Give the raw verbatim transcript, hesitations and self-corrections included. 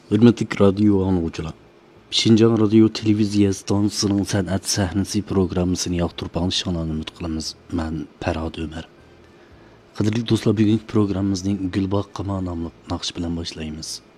Hürmetli radyo anlıqçılar. Şinjan Radyo Televiziya stansiyasının sənət səhnəsi proqramısını yaxtırıb alışanlarını ümid qılımız. Mən Pərad Ömər. Qadırlı dostlar, bugünkü proqramımızın Gülbaq Qama namlıq naqş bilan başlayımız.